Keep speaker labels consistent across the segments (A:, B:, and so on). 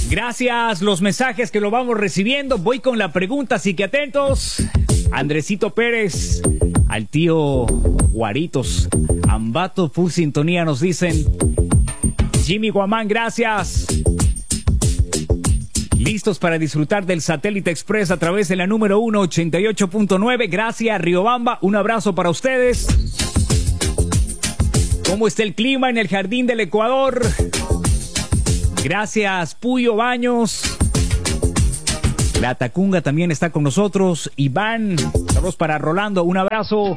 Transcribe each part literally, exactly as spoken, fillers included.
A: Gracias, los mensajes que lo vamos recibiendo. Voy con la pregunta, así que atentos. Andresito Pérez, al tío Guaritos, Ambato, full sintonía, nos dicen. Jimmy Guamán, gracias. Listos para disfrutar del Satélite Express a través de la número uno, ochenta y ocho punto nueve. Gracias, Riobamba. Un abrazo para ustedes. ¿Cómo está el clima en el Jardín del Ecuador? Gracias, Puyo Baños. La Tacunga también está con nosotros. Iván, saludos para Rolando, un abrazo.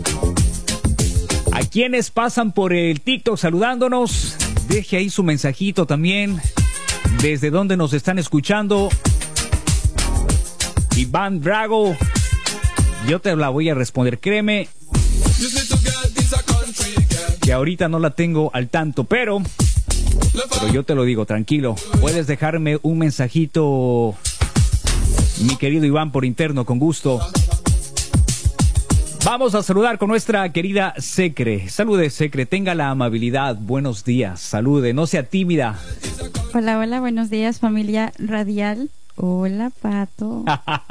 A: A quienes pasan por el TikTok saludándonos, deje ahí su mensajito también. Desde donde nos están escuchando. Iván Drago, yo te la voy a responder, créeme que ahorita no la tengo al tanto, pero pero yo te lo digo, tranquilo. Puedes dejarme un mensajito, mi querido Iván, por interno, con gusto. Vamos a saludar con nuestra querida Secre. Salude, Secre, tenga la amabilidad. Buenos días, salude, no sea tímida.
B: Hola, hola, buenos días, familia radial. Hola, Pato.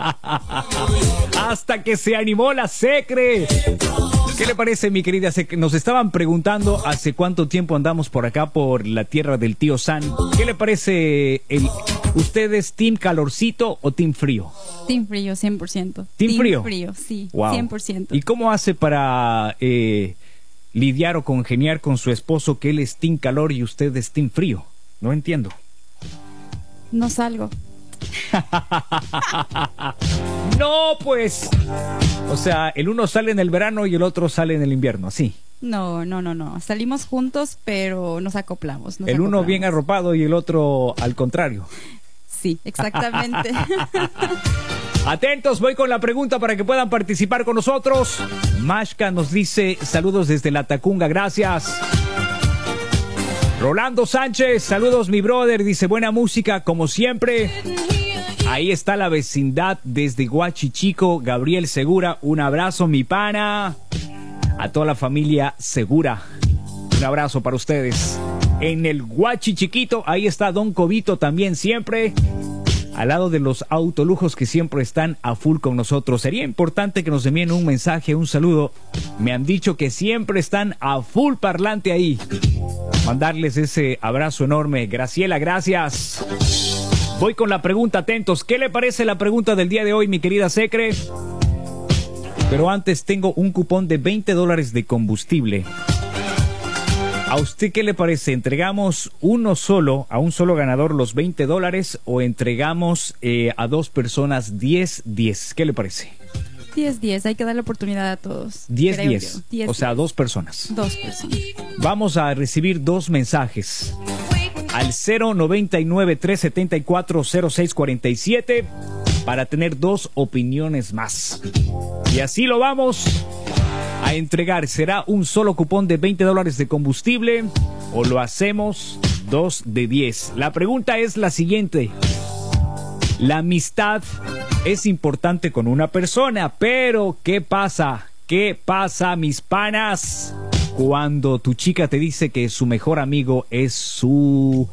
A: Hasta que se animó la Secre. ¿Qué le parece, mi querida Secre? Nos estaban preguntando hace cuánto tiempo andamos por acá, por la tierra del tío San. ¿Qué le parece el... ¿Ustedes team calorcito o team frío?
B: Team frío, cien por ciento.
A: ¿Team, team frío?
B: frío, sí,
A: wow.
B: cien por ciento.
A: ¿Y cómo hace para eh, lidiar o congeniar con su esposo que él es team calor y usted es team frío? No entiendo.
B: No salgo.
A: No, pues. O sea, el uno sale en el verano y el otro sale en el invierno, así.
B: No, no, no, no. Salimos juntos, pero nos acoplamos. Nos
A: el
B: acoplamos.
A: Uno bien arropado y el otro al contrario.
B: Sí, exactamente.
A: Atentos, voy con la pregunta para que puedan participar con nosotros. Mashka nos dice, saludos desde la Tacunga, gracias. Rolando Sánchez, saludos mi brother, dice buena música como siempre. Ahí está la vecindad desde Huachichico, Gabriel Segura, un abrazo mi pana. A toda la familia Segura, un abrazo para ustedes. En el Huachichiquito, ahí está Don Cobito también siempre. Al lado de los autolujos que siempre están a full con nosotros. Sería importante que nos envíen un mensaje, un saludo. Me han dicho que siempre están a full parlante ahí. Mandarles ese abrazo enorme. Graciela, gracias. Voy con la pregunta, atentos. ¿Qué le parece la pregunta del día de hoy, mi querida Secre? Pero antes tengo un cupón de veinte dólares de combustible. ¿A usted qué le parece? ¿Entregamos uno solo, a un solo ganador los veinte dólares o entregamos eh, a dos personas diez diez? ¿Qué le parece?
B: diez diez, hay que dar la oportunidad a todos.
A: diez diez, o sea, dos personas.
B: Dos personas.
A: Vamos a recibir dos mensajes. Al cero noventa y nueve, trescientos setenta y cuatro, cero seis cuarenta y siete para tener dos opiniones más. Y así lo vamos a entregar. ¿Será un solo cupón de veinte dólares de combustible o lo hacemos dos de diez? La pregunta es la siguiente. La amistad es importante con una persona, pero ¿qué pasa? ¿Qué pasa, mis panas? Cuando tu chica te dice que su mejor amigo es su...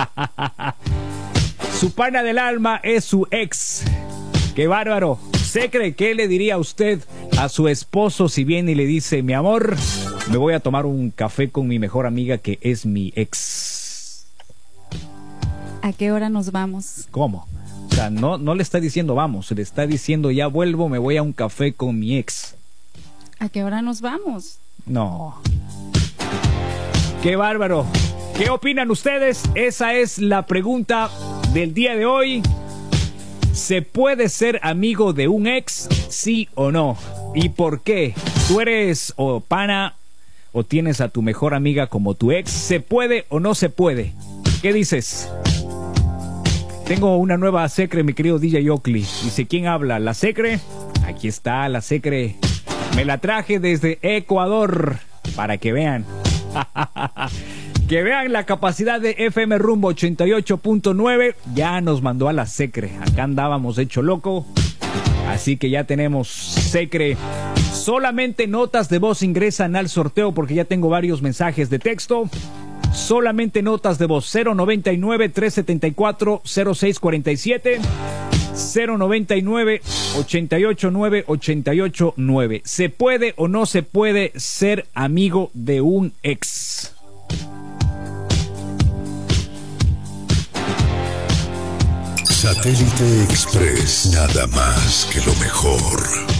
A: su pana del alma es su ex. ¡Qué bárbaro! Secre, ¿qué le diría usted a su esposo si viene y le dice, mi amor, me voy a tomar un café con mi mejor amiga que es mi ex?
B: ¿A qué hora nos vamos?
A: ¿Cómo? O sea, no, no le está diciendo vamos, le está diciendo ya vuelvo, me voy a un café con mi ex.
B: ¿A qué hora nos vamos?
A: No. ¡Qué bárbaro! ¿Qué opinan ustedes? Esa es la pregunta del día de hoy. ¿Se puede ser amigo de un ex? ¿Sí o no? ¿Y por qué? ¿Tú eres o pana o tienes a tu mejor amiga como tu ex? ¿Se puede o no se puede? ¿Qué dices? Tengo una nueva Secre, mi querido D J Oakley. Dice, ¿quién habla? ¿La Secre? Aquí está la Secre. Me la traje desde Ecuador para que vean. Que vean la capacidad de F M Rumbo ochenta y ocho punto nueve. Ya nos mandó a la Secre. Acá andábamos hecho loco. Así que ya tenemos Secre. Solamente notas de voz ingresan al sorteo porque ya tengo varios mensajes de texto. Solamente notas de voz. Cero noventa y nueve, trescientos setenta y cuatro, cero seis cuarenta y siete. Cero noventa y nueve, ochenta y ocho nueve, ochenta y ocho nueve. ¿Se puede o no se puede ser amigo de un ex?
C: Satélite Express, nada más que lo mejor.